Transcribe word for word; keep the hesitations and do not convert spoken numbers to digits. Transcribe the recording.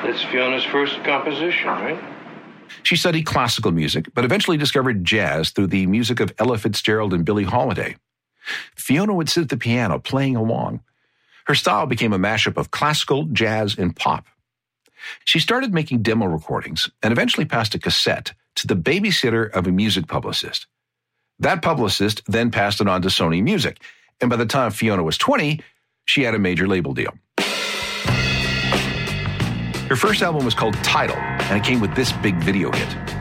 That's Fiona's first composition, right? She studied classical music, but eventually discovered jazz through the music of Ella Fitzgerald and Billie Holiday. Fiona would sit at the piano playing along. Her style became a mashup of classical, jazz, and pop. She started making demo recordings and eventually passed a cassette to the babysitter of a music publicist. That publicist then passed it on to Sony Music, and by the time Fiona was twenty, she had a major label deal. Her first album was called Tidal, and it came with this big video hit.